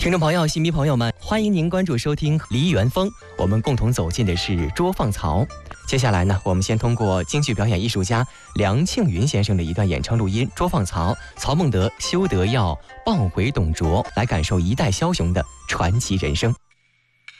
听众朋友、戏迷朋友们，欢迎您关注收听《梨园风》，我们共同走进的是捉放曹。接下来呢，我们先通过京剧表演艺术家梁庆云先生的一段演唱录音《捉放曹》，曹孟德、修德耀抱回董卓，来感受一代枭雄的传奇人生。